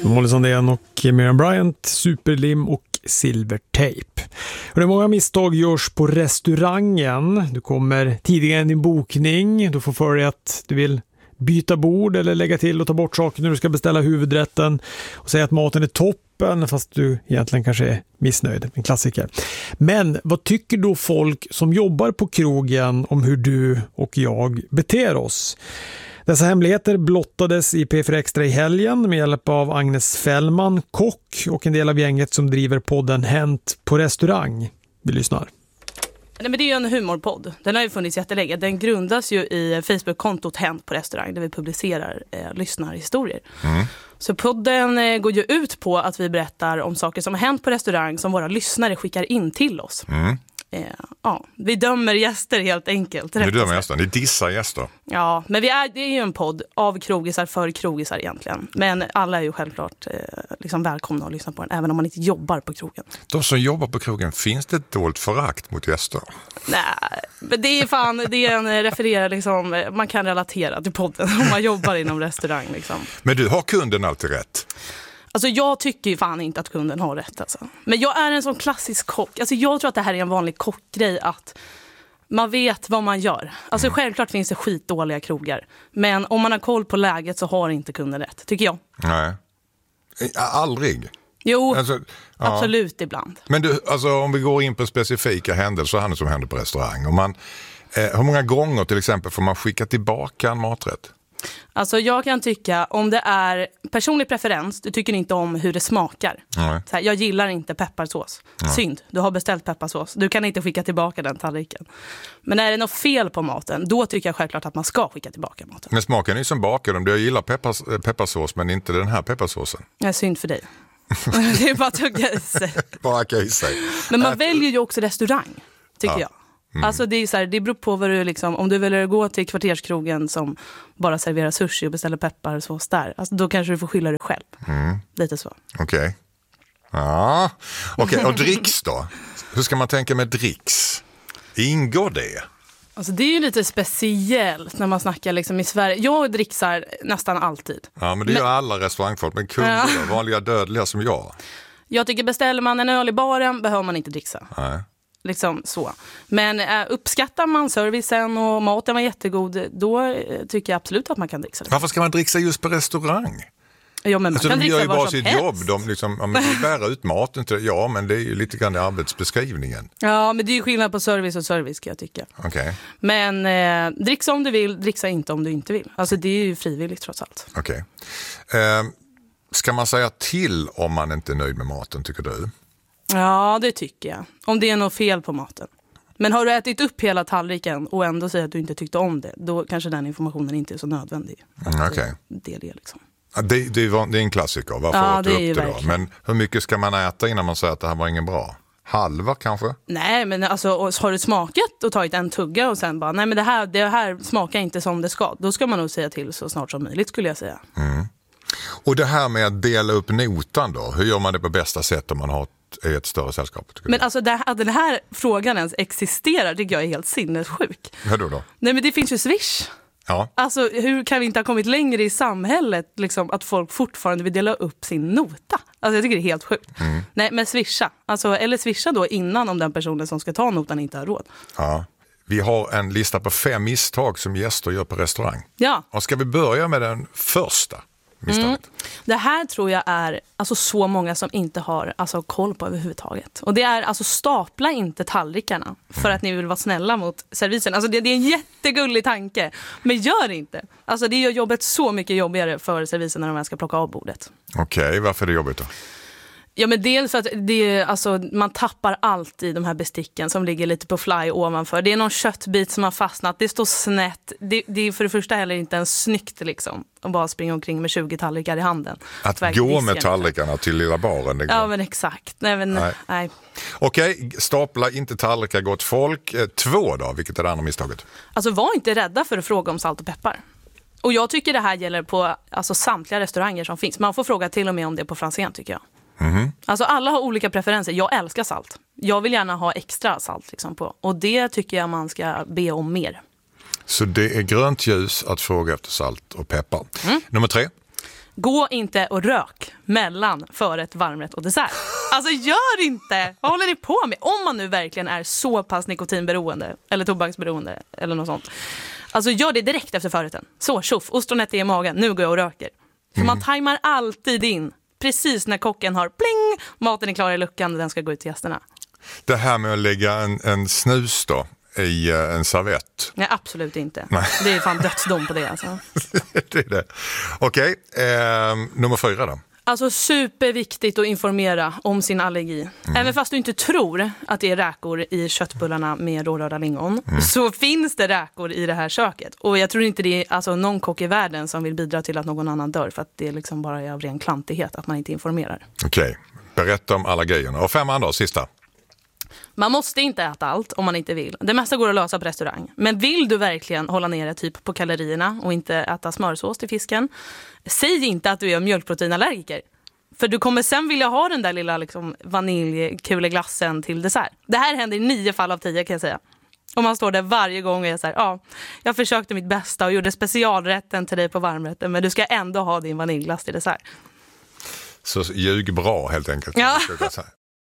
Molly Sandén och Miriam Bryant, Superlim och Silvertape. Och det är många misstag görs på restaurangen. Du kommer tidigare än din bokning. Du får för dig att du vill byta bord eller lägga till och ta bort saker när du ska beställa huvudrätten och säga att maten är toppen fast du egentligen kanske är missnöjd. En klassiker. Men vad tycker då folk som jobbar på krogen om hur du och jag beter oss? Dessa hemligheter blottades i P4 Extra i helgen med hjälp av Agnes Fällman, kock och en del av gänget som driver podden Hänt på restaurang. Vi lyssnar. Nej, men det är ju en humorpodd. Den har ju funnits jättelänge. Den grundas ju i Facebook-kontot Hänt på restaurang där vi publicerar lyssnarhistorier. Så podden går ju ut på att vi berättar om saker som har hänt på restaurang som våra lyssnare skickar in till oss. Ja, vi dömer gäster helt enkelt. Ni dömer gäster, ni dissar gäster. Ja, men det är ju en podd av krogisar för krogisar egentligen. Men alla är ju självklart liksom välkomna att lyssna på den, även om man inte jobbar på krogen. De som jobbar på krogen, finns det ett dolt förakt mot gäster? Nej, men det är fan, det är en refererar liksom, man kan relatera till podden om man jobbar inom restaurang liksom. Men du, har kunden alltid rätt? Alltså jag tycker ju fan inte att kunden har rätt alltså. Men jag är en sån klassisk kock. Alltså jag tror att det här är en vanlig kockgrej att man vet vad man gör. Alltså självklart finns det skitdåliga krogar. Men om man har koll på läget så har inte kunden rätt, tycker jag. Nej, aldrig. Jo, alltså, absolut ibland. Men du, alltså om vi går in på specifika händelser som händer på restaurang. Och man, hur många gånger till exempel får man skicka tillbaka en maträtt? Alltså jag kan tycka, om det är personlig preferens, du tycker inte om hur det smakar. Så här, jag gillar inte pepparsås. Synd, du har beställt pepparsås. Du kan inte skicka tillbaka den tallriken. Men är det något fel på maten, då tycker jag självklart att man ska skicka tillbaka maten. Men smaken är ju som bakar. Jag gillar pepparsås men inte den här pepparsåsen. Ja, synd för dig. Det är bara att tugga i sig. Bara i sig. Men man väljer ju också restaurang, tycker jag. Alltså det är så här, det beror på vad du liksom, om du väljer att gå till kvarterskrogen som bara serverar sushi och beställer pepparsås där, alltså då kanske du får skylla dig själv. Lite så. Okej. Ja. Okej, och dricks då? Hur ska man tänka med dricks? Ingår det? Alltså det är ju lite speciellt när man snackar liksom i Sverige. Jag dricksar nästan alltid. Ja, men det gör alla restaurangfolk. Men kunder då, vanliga dödliga som jag. Jag tycker beställer man en öl i baren behöver man inte dricksa. Nej. Liksom så. Men uppskattar man servicen och maten var jättegod, då tycker jag absolut att man kan dricksa det. Varför ska man dricksa just på restaurang? Ja, men man kan de gör ju bara sitt helst. jobb. De liksom, bär ut maten till, ja, men det är ju lite grann i arbetsbeskrivningen. Ja, men det är ju skillnad på service och service, kan jag tycka. Okay. Men dricksa om du vill, dricksa inte om du inte vill. Alltså det är ju frivilligt trots allt. Okej. Ska man säga till om man inte är nöjd med maten, tycker du? Ja, det tycker jag. Om det är något fel på maten. Men har du ätit upp hela tallriken och ändå säger att du inte tyckte om det, då kanske den informationen inte är så nödvändig. Okej. Det är det liksom. Det är en klassiker. Varför åt du upp det då? Men hur mycket ska man äta innan man säger att det här var ingen bra? Halva kanske? Nej, men alltså har du smakat och tagit en tugga och sen bara, nej men det här smakar inte som det ska. Då ska man nog säga till så snart som möjligt, skulle jag säga. Och det här med att dela upp notan då, hur gör man det på bästa sätt om man har ett större sällskap? Men alltså att den här frågan ens existerar tycker jag är helt sinnessjuk. Hur då? Nej, men det finns ju Swish. Ja. Alltså hur kan vi inte ha kommit längre i samhället liksom, att folk fortfarande vill dela upp sin nota? Alltså jag tycker det är helt sjukt. Nej, men swisha. Alltså, eller swisha då innan om den personen som ska ta notan inte har råd. Ja. Vi har en lista på 5 misstag som gäster gör på restaurang. Ja. Och ska vi börja med den första misstaget? Det här tror jag är alltså, så många som inte har alltså, koll på överhuvudtaget. Och det är alltså stapla inte tallrikarna för att ni vill vara snälla mot servisen. Alltså det är en jättegullig tanke. Men gör inte. Alltså det gör jobbet så mycket jobbigare för servisen när de ska plocka av bordet. Okej, varför är det jobbigt då? Ja, men dels för att alltså, man tappar alltid de här besticken som ligger lite på fly ovanför. Det är någon köttbit som har fastnat. Det står snett. Det är för det första heller inte en snyggt liksom. Och bara springa omkring med 20 tallrikar i handen. Att gå med tallrikarna till lilla baren. Ja, men exakt. Nej. Okej, stapla inte tallrikar, gott folk. 2 då, vilket är det andra misstaget? Alltså var inte rädda för att fråga om salt och peppar. Och jag tycker det här gäller på alltså, samtliga restauranger som finns. Man får fråga till och med om det på Franzén tycker jag. Alltså alla har olika preferenser. Jag älskar salt. Jag vill gärna ha extra salt liksom på. Och det tycker jag man ska be om mer. Så det är grönt ljus att fråga efter salt och peppar. Nummer 3. Gå inte och rök mellan förrätt, varmrätt och dessert. Alltså gör inte! Vad håller ni på med? Om man nu verkligen är så pass nikotinberoende eller tobaksberoende eller något sånt. Alltså gör det direkt efter förrätten. Så, tjoff, ostronet är i magen, nu går jag och röker. För man tajmar alltid in. Precis när kocken har pling, maten är klar i luckan och den ska gå ut till gästerna. Det här med att lägga en snus då i en servett? Nej, absolut inte. Nej. Det är fan dödsdom på det alltså. Det är det. Okej, nummer 4 då. Alltså superviktigt att informera om sin allergi. Även fast du inte tror att det är räkor i köttbullarna med rårörda lingon så finns det räkor i det här köket. Och jag tror inte det är alltså, någon kock i världen som vill bidra till att någon annan dör för att det är liksom bara av ren klantighet att man inte informerar. Okej, berätta om allergierna. Och 5 andra, sista. Man måste inte äta allt om man inte vill. Det mesta går att lösa på restaurang. Men vill du verkligen hålla nere typ på kalorierna och inte äta smörsås till fisken, säg inte att du är mjölkproteinallergiker. För du kommer sen vilja ha den där lilla liksom, vaniljkuleglassen till dessert. Det här händer i 9 fall av 10 kan jag säga. Och man står där varje gång och är så här, ja, jag försökte mitt bästa och gjorde specialrätten till dig på varmrätten, men du ska ändå ha din vaniljglass till dessert. Så ljug bra helt enkelt. Ja.